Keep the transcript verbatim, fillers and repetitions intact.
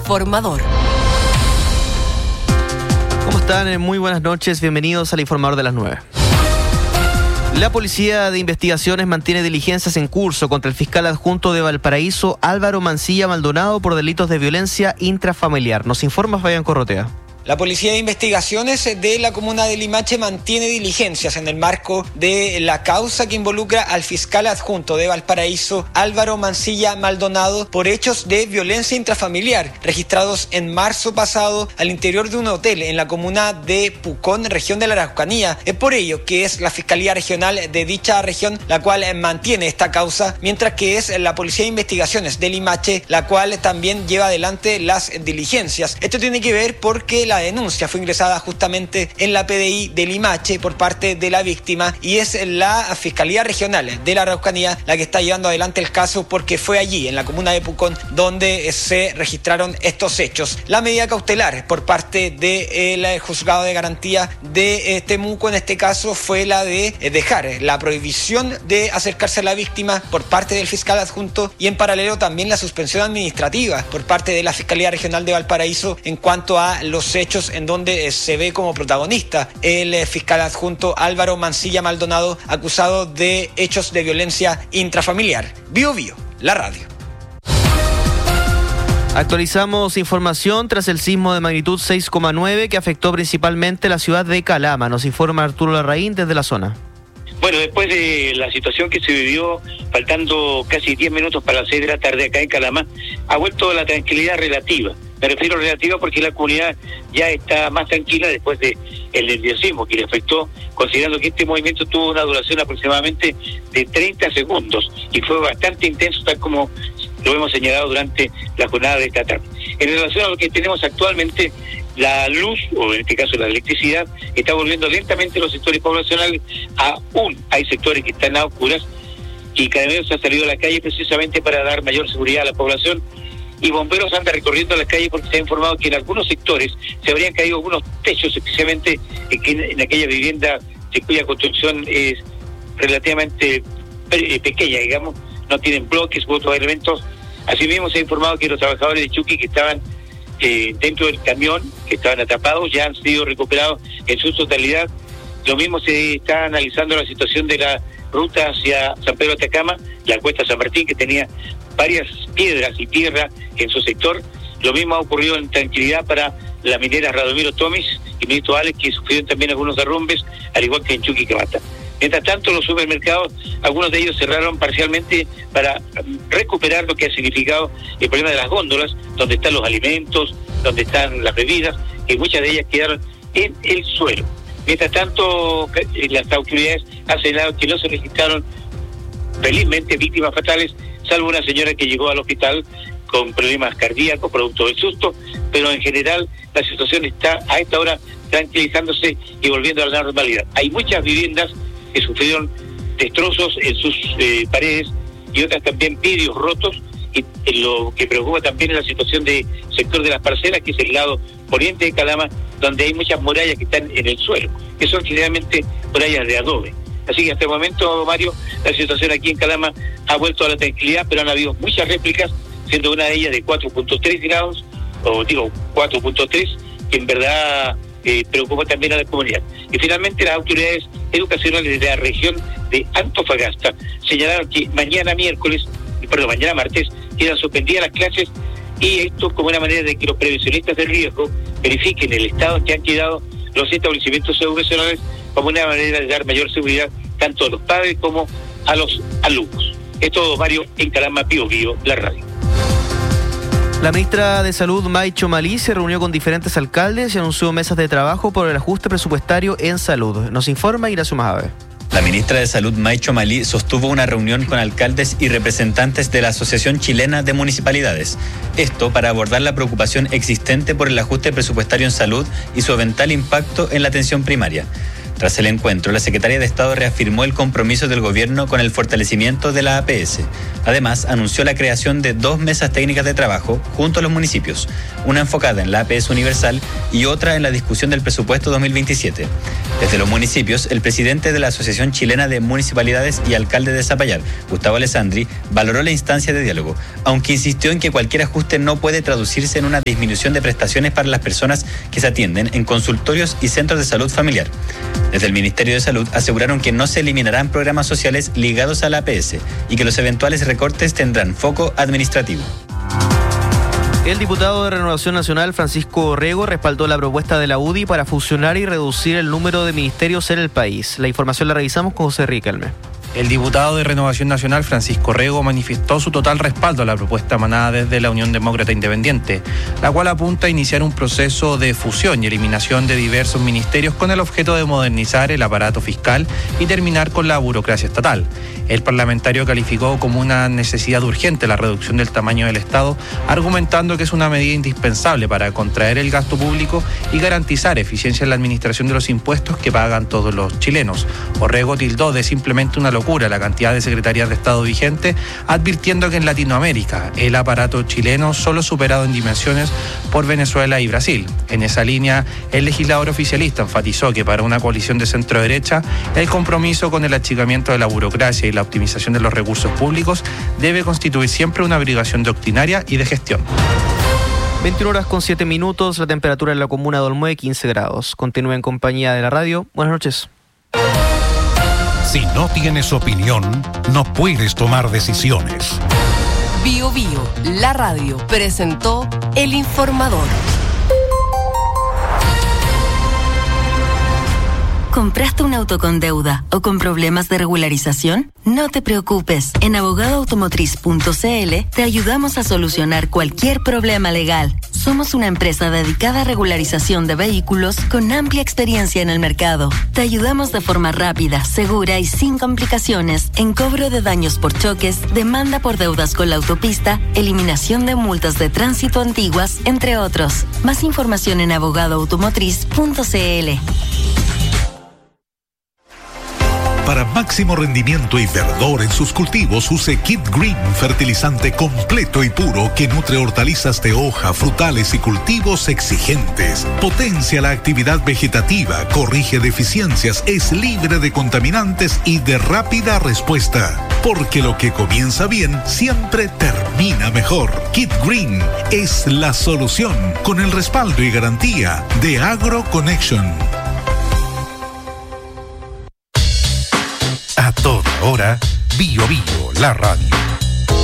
Informador. ¿Cómo están? Muy buenas noches, bienvenidos al Informador de las nueve. La Policía de Investigaciones mantiene diligencias en curso contra el fiscal adjunto de Valparaíso, Álvaro Mancilla Maldonado, por delitos de violencia intrafamiliar. Nos informa Fabián Corrotea. La Policía de Investigaciones de la comuna de Limache mantiene diligencias en el marco de la causa que involucra al fiscal adjunto de Valparaíso, Álvaro Mancilla Maldonado, por hechos de violencia intrafamiliar registrados en marzo pasado al interior de un hotel en la comuna de Pucón, región de la Araucanía. Es por ello que es la Fiscalía Regional de dicha región la cual mantiene esta causa, mientras que es la Policía de Investigaciones de Limache la cual también lleva adelante las diligencias. Esto tiene que ver porque la La denuncia fue ingresada justamente en la P D I de Limache por parte de la víctima y es la Fiscalía Regional de la Araucanía la que está llevando adelante el caso porque fue allí, en la comuna de Pucón, donde se registraron estos hechos. La medida cautelar por parte del juzgado de garantía de Temuco en este caso fue la de dejar la prohibición de acercarse a la víctima por parte del fiscal adjunto y en paralelo también la suspensión administrativa por parte de la Fiscalía Regional de Valparaíso en cuanto a los hechos en donde se ve como protagonista el fiscal adjunto Álvaro Mancilla Maldonado, acusado de hechos de violencia intrafamiliar. Bio Bio, la radio. Actualizamos información tras el sismo de magnitud seis coma nueve que afectó principalmente la ciudad de Calama. Nos informa Arturo Larraín desde la zona. Bueno, después de la situación que se vivió, faltando casi diez minutos para las seis de la tarde acá en Calama, ha vuelto la tranquilidad relativa. Me refiero relativa porque la comunidad ya está más tranquila después de el nerviosismo que le afectó, considerando que este movimiento tuvo una duración aproximadamente de treinta segundos y fue bastante intenso, tal como lo hemos señalado durante la jornada de esta tarde. En relación a lo que tenemos actualmente, la luz, o en este caso la electricidad, está volviendo lentamente los sectores poblacionales. Aún hay sectores que están a oscuras y Carabineros ha salido a la calle precisamente para dar mayor seguridad a la población. Y bomberos andan recorriendo las calles porque se ha informado que en algunos sectores se habrían caído algunos techos, especialmente en, en aquella vivienda de cuya construcción es relativamente pequeña, digamos, no tienen bloques u otros elementos. Asimismo se ha informado que los trabajadores de Chuqui que estaban eh, dentro del camión, que estaban atrapados, ya han sido recuperados en su totalidad. Lo mismo se está analizando la situación de la ruta hacia San Pedro de Atacama, la cuesta San Martín, que tenía varias piedras y tierra en su sector. Lo mismo ha ocurrido en tranquilidad para la minera Radomiro Tomis y Ministro Alex, que sufrieron también algunos derrumbes, al igual que en Chuquicamata. Mientras tanto, los supermercados, algunos de ellos cerraron parcialmente para recuperar lo que ha significado el problema de las góndolas, donde están los alimentos, donde están las bebidas, que muchas de ellas quedaron en el suelo. Mientras tanto, las autoridades han señalado que no se registraron, felizmente, víctimas fatales, salvo una señora que llegó al hospital con problemas cardíacos producto del susto, pero en general la situación está a esta hora tranquilizándose y volviendo a la normalidad. Hay muchas viviendas que sufrieron destrozos en sus eh, paredes y otras también vidrios rotos, y, y lo que preocupa también es la situación del sector de las parcelas, que es el lado poniente de Calama, donde hay muchas murallas que están en el suelo, que son generalmente murallas de adobe. Así que hasta el momento, Mario, la situación aquí en Calama ha vuelto a la tranquilidad, pero han habido muchas réplicas, siendo una de ellas de cuatro punto tres grados, o digo cuatro punto tres, que en verdad eh, preocupa también a la comunidad. Y finalmente las autoridades educacionales de la región de Antofagasta señalaron que mañana miércoles, perdón, mañana martes, quedan suspendidas las clases, y esto como una manera de que los previsionistas del riesgo verifiquen el estado en que han quedado los establecimientos educacionales, como una manera de dar mayor seguridad tanto a los padres como a los alumnos. Esto, Mario, en Calama, Bio Bio, la radio. La ministra de Salud, Maicho Malí, se reunió con diferentes alcaldes y anunció mesas de trabajo por el ajuste presupuestario en salud. Nos informa Ignacio Majave. La ministra de Salud, Maicho Malí, sostuvo una reunión con alcaldes y representantes de la Asociación Chilena de Municipalidades. Esto para abordar la preocupación existente por el ajuste presupuestario en salud y su eventual impacto en la atención primaria. Tras el encuentro, la secretaria de Estado reafirmó el compromiso del gobierno con el fortalecimiento de la A P S. Además, anunció la creación de dos mesas técnicas de trabajo junto a los municipios, una enfocada en la A P S universal y otra en la discusión del presupuesto dos mil veintisiete. Desde los municipios, el presidente de la Asociación Chilena de Municipalidades y alcalde de Zapallar, Gustavo Alessandri, valoró la instancia de diálogo, aunque insistió en que cualquier ajuste no puede traducirse en una disminución de prestaciones para las personas que se atienden en consultorios y centros de salud familiar. Desde el Ministerio de Salud aseguraron que no se eliminarán programas sociales ligados a la A P S y que los eventuales recortes tendrán foco administrativo. El diputado de Renovación Nacional, Francisco Orrego, respaldó la propuesta de la U D I para fusionar y reducir el número de ministerios en el país. La información la revisamos con José Riquelme. El diputado de Renovación Nacional, Francisco Orrego, manifestó su total respaldo a la propuesta emanada desde la Unión Demócrata Independiente, la cual apunta a iniciar un proceso de fusión y eliminación de diversos ministerios con el objeto de modernizar el aparato fiscal y terminar con la burocracia estatal. El parlamentario calificó como una necesidad urgente la reducción del tamaño del Estado, argumentando que es una medida indispensable para contraer el gasto público y garantizar eficiencia en la administración de los impuestos que pagan todos los chilenos. Orrego tildó de simplemente una locura la cantidad de secretarías de Estado vigente, advirtiendo que en Latinoamérica el aparato chileno solo es superado en dimensiones por Venezuela y Brasil. En esa línea, el legislador oficialista enfatizó que para una coalición de centro-derecha, el compromiso con el achicamiento de la burocracia y la optimización de los recursos públicos debe constituir siempre una obligación doctrinaria y de gestión. veintiuna horas con siete minutos, la temperatura en la comuna de Olmué, quince grados. Continúa en compañía de la radio. Buenas noches. Si no tienes opinión, no puedes tomar decisiones. Bio Bio, la radio, presentó El Informador. ¿Compraste un auto con deuda o con problemas de regularización? No te preocupes. En abogado automotriz punto c l te ayudamos a solucionar cualquier problema legal. Somos una empresa dedicada a regularización de vehículos con amplia experiencia en el mercado. Te ayudamos de forma rápida, segura y sin complicaciones en cobro de daños por choques, demanda por deudas con la autopista, eliminación de multas de tránsito antiguas, entre otros. Más información en abogado automotriz punto c l. Para máximo rendimiento y verdor en sus cultivos, use Kit Green, fertilizante completo y puro que nutre hortalizas de hoja, frutales y cultivos exigentes. Potencia la actividad vegetativa, corrige deficiencias, es libre de contaminantes y de rápida respuesta. Porque lo que comienza bien siempre termina mejor. Kit Green es la solución con el respaldo y garantía de AgroConnection. A toda hora, Bio Bio, la radio.